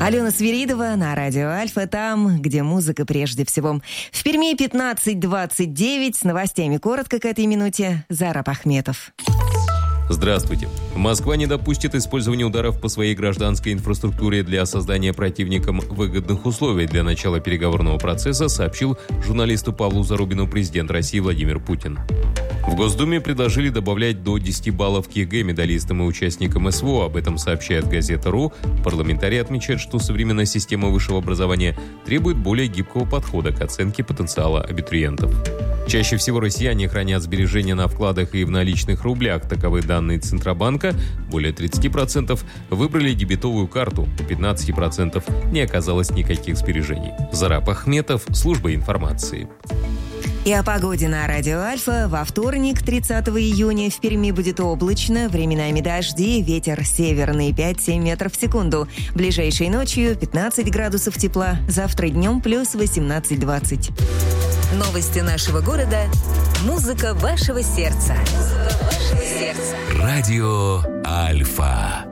Алена Свиридова на радио Альфа, там, где музыка прежде всего. В Перми 15:29, с новостями коротко к этой минуте. Зараб Ахметов. Здравствуйте. Москва не допустит использования ударов по своей гражданской инфраструктуре для создания противникам выгодных условий для начала переговорного процесса, сообщил журналисту Павлу Зарубину президент России Владимир Путин. В Госдуме предложили добавлять до 10 баллов к ЕГЭ медалистам и участникам СВО. Об этом сообщает газета.ру. Парламентарии отмечают, что современная система высшего образования требует более гибкого подхода к оценке потенциала абитуриентов. Чаще всего россияне хранят сбережения на вкладах и в наличных рублях. Таковы данные Центробанка. Более 30% выбрали дебетовую карту, у 15% не оказалось никаких сбережений. Зараб Ахметов, служба информации. И о погоде на радио Альфа. Во вторник, 30 июня, в Перми будет облачно, временами дожди, ветер северный 5-7 метров в секунду. Ближайшей ночью 15 градусов тепла, завтра днем плюс 18-20. Новости нашего города. Музыка вашего сердца. Радио Альфа.